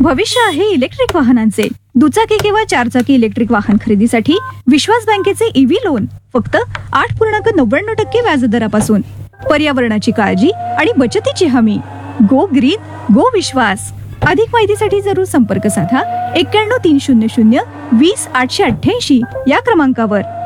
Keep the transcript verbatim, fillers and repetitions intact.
भविष्य आहे इलेक्ट्रिक वाहनांचे. दुचाकी किंवा चारचाकी इलेक्ट्रिक वाहन खरेदीसाठी विश्वास बँकेचे ईव्ही लोन फक्त आठ पूर्णांक नव्याण्णव टक्के व्याजदरापासून. पर्यावरणाची काळजी आणि बचतीची हमी. गो ग्रीन गो विश्वास. अधिक माहितीसाठी जरूर संपर्क साधा एक्क्याण्णव तीन शून्य शून्य वीस आठशे अठ्ठ्याऐंशी या क्रमांकावर.